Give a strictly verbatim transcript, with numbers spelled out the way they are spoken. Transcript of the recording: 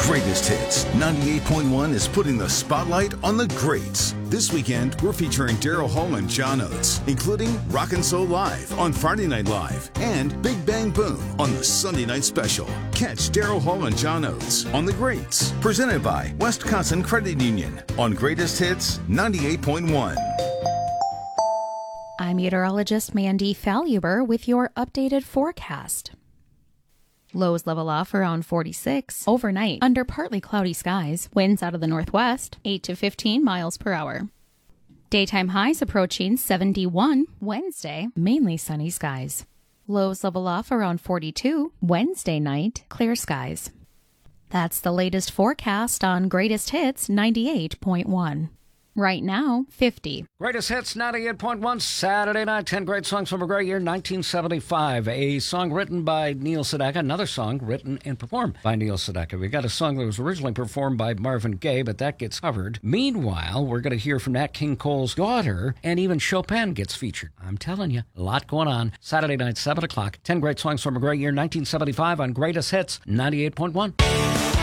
Greatest Hits ninety-eight point one is putting the spotlight on the greats. This weekend, we're featuring Daryl Hall and John Oates, including Rockin' Soul Live on Friday Night Live and Big Bang Boom on the Sunday Night Special. Catch Daryl Hall and John Oates on The Greats, presented by Wisconsin Credit Union on Greatest Hits ninety-eight point one. I'm meteorologist Mandy Falluber with your updated forecast. Lows level off around forty-six. Overnight, under partly cloudy skies. Winds out of the northwest, eight to fifteen miles per hour. Daytime highs approaching seventy-one. Wednesday, mainly sunny skies. Lows level off around forty-two. Wednesday night, clear skies. That's the latest forecast on Greatest Hits ninety-eight point one. Right now, fifty. Greatest Hits ninety-eight point one, Saturday night, ten great songs from a great year, nineteen seventy-five. A song written by Neil Sedaka, another song written and performed by Neil Sedaka. We got a song that was originally performed by Marvin Gaye, but that gets covered. Meanwhile, we're going to hear from Nat King Cole's daughter, and even Chopin gets featured. I'm telling you, a lot going on. Saturday night, seven o'clock, ten great songs from a great year, nineteen seventy-five on Greatest Hits ninety-eight point one.